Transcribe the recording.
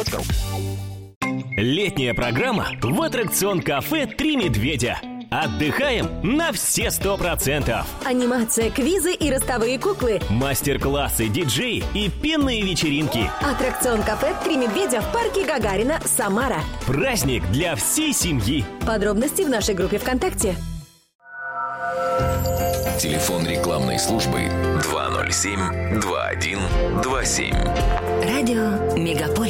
Летняя программа в аттракцион-кафе «Три медведя». Отдыхаем на все 100%. Анимация, квизы и ростовые куклы. Мастер-классы, диджеи и пенные вечеринки. Аттракцион-кафе «Три медведя» в парке Гагарина, Самара. Праздник для всей семьи. Подробности в нашей группе ВКонтакте. Телефон рекламной службы 207-2127. Радио Мегаполис.